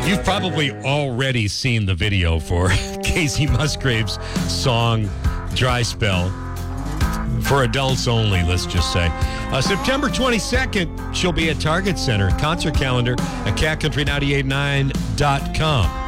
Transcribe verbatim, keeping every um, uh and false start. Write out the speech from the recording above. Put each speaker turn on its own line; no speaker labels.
You've probably already seen the video for Casey Musgrave's song Dry Spell. For adults only, let's just say. Uh, September twenty-second, she'll be at Target Center. Concert calendar at cat country nine eight nine dot com.